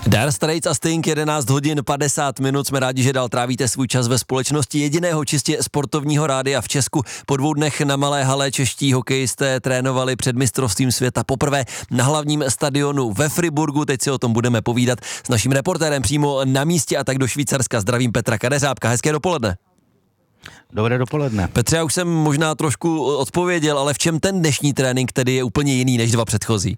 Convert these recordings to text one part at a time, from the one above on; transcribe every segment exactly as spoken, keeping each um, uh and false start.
Dire Straits a Sting, jedenáct hodin padesát minut. Jsme rádi, že dál trávíte svůj čas ve společnosti jediného čistě sportovního rádia v Česku. Po dvou dnech na Malé hale čeští hokejisté trénovali před mistrovstvím světa poprvé na hlavním stadionu ve Friburgu. Teď si o tom budeme povídat s naším reportérem přímo na místě, a tak do Švýcarska. Zdravím Petra Kadeřábka. Hezké dopoledne. Dobré dopoledne. Petře, já už jsem možná trošku odpověděl, ale v čem ten dnešní trénink tedy je úplně jiný než dva předchozí?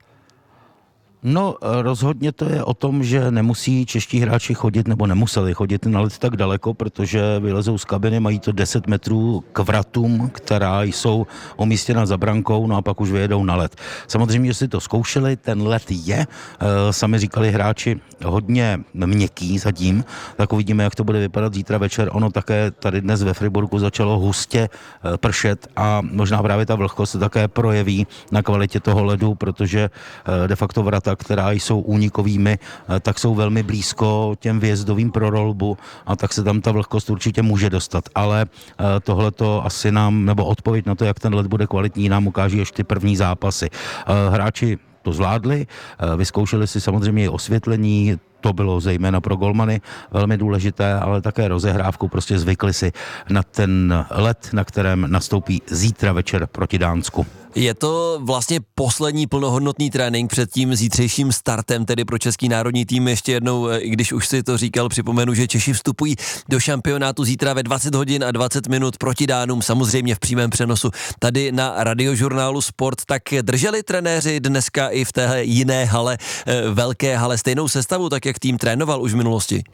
No, rozhodně to je o tom, že nemusí čeští hráči chodit, nebo nemuseli chodit na led tak daleko, protože vylezou z kabiny, mají to deset metrů k vratům, která jsou umístěna za brankou, no a pak už vyjedou na led. Samozřejmě, že si to zkoušeli, ten led je, sami říkali hráči, hodně měkký zatím, tak uvidíme, jak to bude vypadat zítra večer. Ono také tady dnes ve Friburgu začalo hustě pršet a možná právě ta vlhkost se také projeví na kvalitě toho ledu, protože de facto vrata, která jsou únikovými, tak jsou velmi blízko těm vjezdovým pro rolbu, a tak se tam ta vlhkost určitě může dostat. Ale tohleto asi nám, nebo odpověď na to, jak ten led bude kvalitní, nám ukáží ještě ty první zápasy. Hráči to zvládli, vyzkoušeli si samozřejmě i osvětlení, to bylo zejména pro golmany velmi důležité, ale také rozehrávku, prostě zvykli si na ten led, na kterém nastoupí zítra večer proti Dánsku. Je to vlastně poslední plnohodnotný trénink před tím zítřejším startem, tedy pro český národní tým. Ještě jednou, i když už si to říkal, připomenu, že Češi vstupují do šampionátu zítra ve dvacet hodin a dvacet minut proti Dánům, samozřejmě v přímém přenosu tady na Radiožurnálu Sport. Tak drželi trenéři dneska i v té jiné hale, velké hale, stejnou sestavu, tak jak tým trénoval už v minulosti?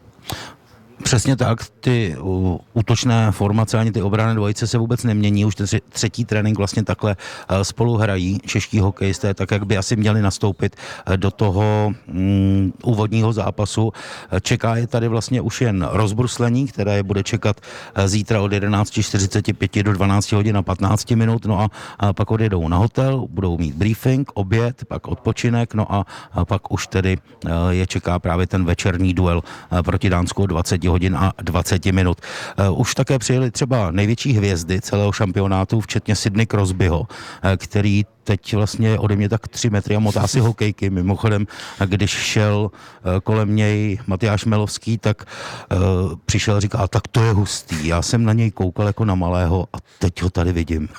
Přesně tak, ty útočné formace ani ty obranné dvojice se vůbec nemění, už ten třetí trénink vlastně takhle spolu hrají čeští hokejisté, tak jak by asi měli nastoupit do toho um, úvodního zápasu. Čeká je tady vlastně už jen rozbruslení, které je bude čekat zítra od jedenáct čtyřicet pět do dvanáct hodin a patnáct minut, no a, a pak odjedou na hotel, budou mít briefing, oběd, pak odpočinek, no a, a pak už tedy je čeká právě ten večerní duel proti Dánsku dvacet hodin a dvacet minut. Uh, už také přijeli třeba největší hvězdy celého šampionátu, včetně Sidney Crosbyho, uh, který teď vlastně ode mě tak tři metry a motá si hokejky. Mimochodem, když šel uh, kolem něj Matyáš Melovský, tak uh, přišel a říkal, tak to je hustý. Já jsem na něj koukal jako na malého a teď ho tady vidím.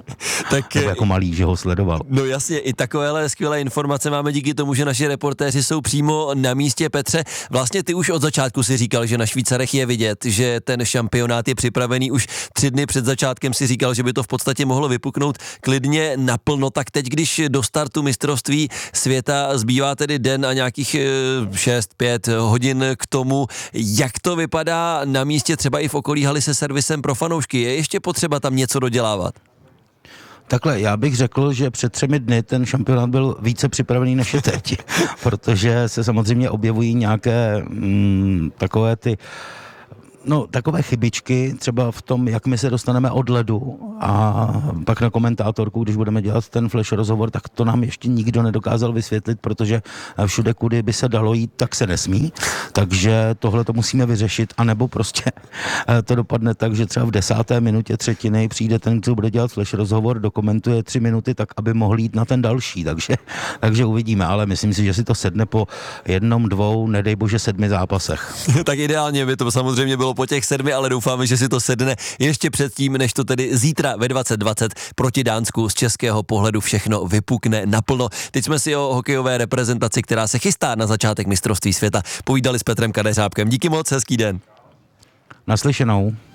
Tak jako malý, že ho sledoval. No jasně, i takovéhle skvělé informace máme díky tomu, že naši reportéři jsou přímo na místě. Petře, vlastně ty už od začátku si říkal, že na Švýcarech je vidět, že ten šampionát je připravený. Už tři dny před začátkem si říkal, že by to v podstatě mohlo vypuknout klidně naplno. Tak teď, když do startu mistrovství světa zbývá tedy den a nějakých šest pět hodin k tomu, jak to vypadá na místě třeba i v okolí haly se servisem pro fanoušky? Je ještě potřeba tam něco dodělávat? Takhle, já bych řekl, že před třemi dny ten šampionát byl více připravený než je teď, protože se samozřejmě objevují nějaké mm, takové ty No, takové chybičky, třeba v tom, jak my se dostaneme od ledu, a pak na komentátorku, když budeme dělat ten flash rozhovor, tak to nám ještě nikdo nedokázal vysvětlit, protože všude, kudy by se dalo jít, tak se nesmí. Takže tohle to musíme vyřešit, anebo prostě to dopadne tak, že třeba v desáté minutě třetiny přijde ten, kdo bude dělat flash rozhovor, dokumentuje tři minuty, tak aby mohl jít na ten další. Takže, takže uvidíme, ale myslím si, že si to sedne po jednom, dvou, nedej bože sedmi zápasech. Tak ideálně by to samozřejmě bylo po těch sedmi, ale doufáme, že si to sedne ještě předtím, než to tedy zítra ve dvacet dvacet proti Dánsku z českého pohledu všechno vypukne naplno. Teď jsme si o hokejové reprezentaci, která se chystá na začátek mistrovství světa, povídali s Petrem Kadeřábkem. Díky moc, hezký den. Naslyšenou.